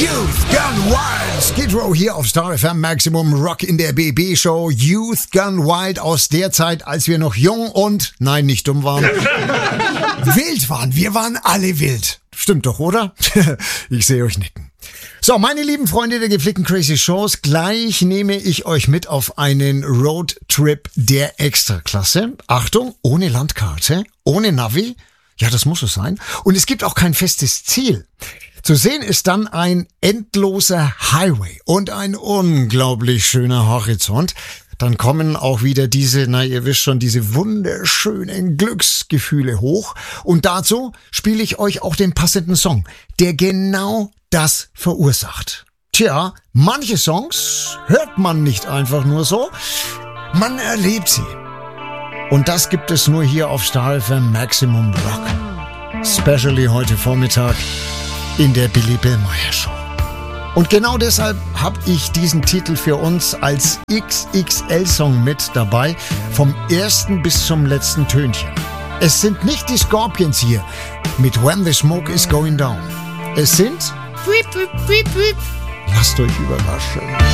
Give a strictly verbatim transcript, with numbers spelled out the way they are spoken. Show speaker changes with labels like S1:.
S1: Youth Gone Wild. Skid Row hier auf Star F M Maximum Rock in der B B Show. Youth Gone Wild aus der Zeit, als wir noch jung und, nein, nicht dumm waren, wild waren. Wir waren alle wild. Stimmt doch, oder? Ich sehe euch nicken. So, meine lieben Freunde der gepflegten Crazy Shows, gleich nehme ich euch mit auf einen Roadtrip der Extraklasse. Achtung, ohne Landkarte, ohne Navi. Ja, das muss es sein. Und es gibt auch kein festes Ziel. Zu sehen ist dann ein endloser Highway und ein unglaublich schöner Horizont. Dann kommen auch wieder diese, na ihr wisst schon, diese wunderschönen Glücksgefühle hoch. Und dazu spiele ich euch auch den passenden Song, der genau das verursacht. Tja, manche Songs hört man nicht einfach nur so, man erlebt sie. Und das gibt es nur hier auf Star F M Maximum Rock. Especially heute Vormittag in der Billy Bill Meyer Show. Und genau deshalb habe ich diesen Titel für uns als X X L-Song mit dabei, vom ersten bis zum letzten Tönchen. Es sind nicht die Scorpions hier mit When the Smoke is Going Down. Es sind... Lasst euch überraschen.